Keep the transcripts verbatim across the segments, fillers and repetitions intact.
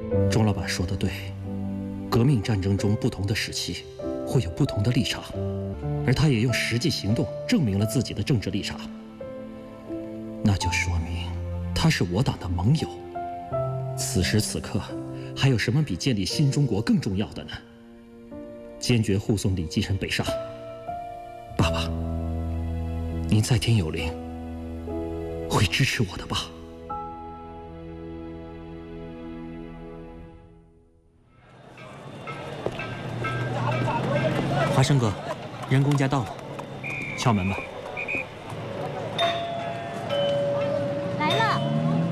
钟老板说的对，革命战争中不同的时期会有不同的立场，而他也用实际行动证明了自己的政治立场，那就说明他是我党的盟友。此时此刻，还有什么比建立新中国更重要的呢？坚决护送李继臣北上。爸爸，您在天有灵，会支持我的吧？华生哥，人工家到了，敲门吧。 来了。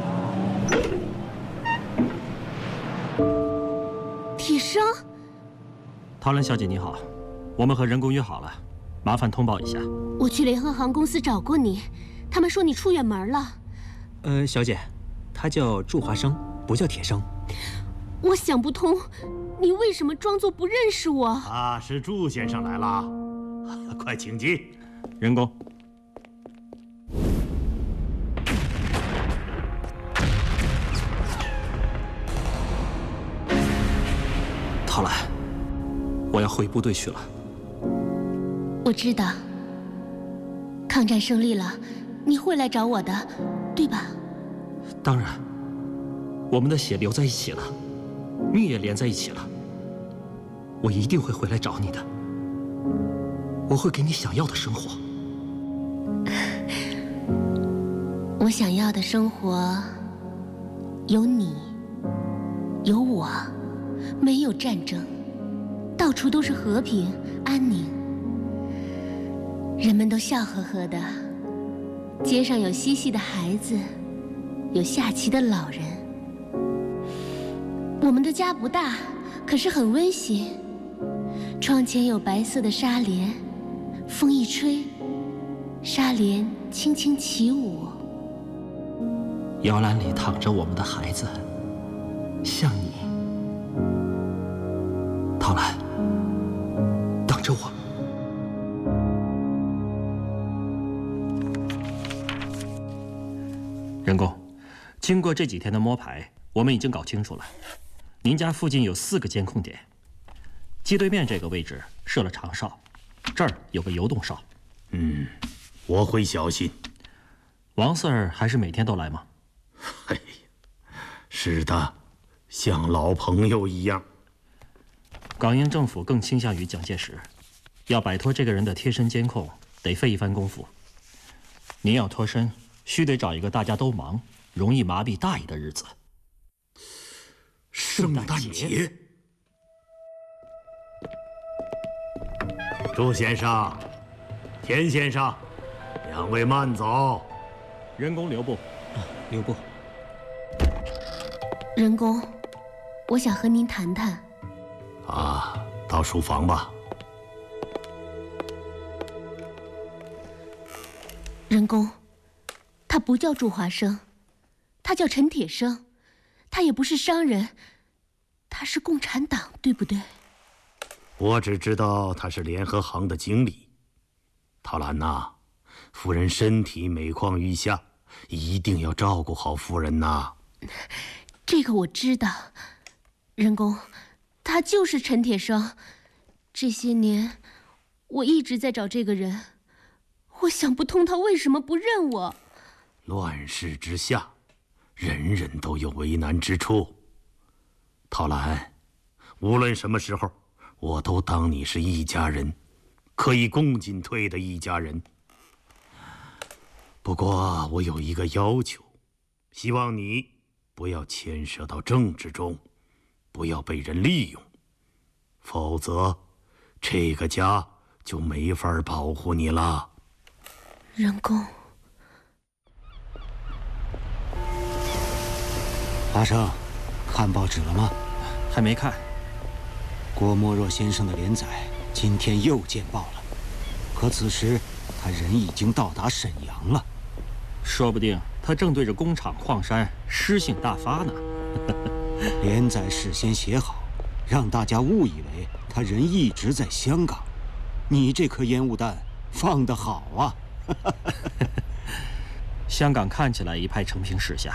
铁生。 陶兰小姐你好，我们和人工约好了，麻烦通报一下。 我去联合航公司找过你，他们说你出远门了。 呃，小姐，他叫祝华生，不叫铁生。 我想不通，你为什么装作不认识我？ 啊，是祝先生来了，快请进。 人工。陶兰，我要回部队去了。 我知道，抗战胜利了，你会来找我的，对吧？ 当然，我们的血流在一起了，命也连在一起了。我一定会回来找你的，我会给你想要的生活。 我想要的生活，有你，有我，没有战争，到处都是和平安宁，人们都笑呵呵的，街上有嬉戏的孩子，有下棋的老人。我们的家不大，可是很温馨。窗前有白色的纱帘，风一吹，纱帘轻轻起舞。 摇篮里躺着我们的孩子，像你。陶兰，等着我。人工，经过这几天的摸排，我们已经搞清楚了，您家附近有四个监控点。街对面这个位置设了长哨，这儿有个游动哨。 嗯，我会小心。 王 Sir 还是每天都来吗？ 哎呀，是的，像老朋友一样。 港英政府更倾向于蒋介石，要摆脱这个人的贴身监控，得费一番功夫。您要脱身，须得找一个大家都忙、容易麻痹大意的日子。 圣诞节。祝先生，田先生，两位慢走。 人工留步， 啊，留步。 人工，我想和您谈谈。 啊，到书房吧。 人工，他不叫祝华生，他叫陈铁生，他也不是商人，他是共产党，对不对？ 我只知道他是联合行的经理。陶兰呐，夫人身体每况愈下，一定要照顾好夫人呐。 这个我知道，人工，他就是陈铁生。这些年，我一直在找这个人，我想不通他为什么不认我。 乱世之下，人人都有为难之处。陶兰，无论什么时候，我都当你是一家人，可以共进退的一家人。不过我有一个要求，希望你不要牵涉到政治中，不要被人利用，否则这个家就没法保护你了。 人工。 华生，看报纸了吗？ 还没看。 郭沫若先生的连载今天又见报了，可此时他人已经到达沈阳了， 说不定他正对着工厂矿山诗兴大发呢。 连载事先写好，让大家误以为他人一直在香港。你这颗烟雾弹放得好啊！ 香港看起来一派承平时下，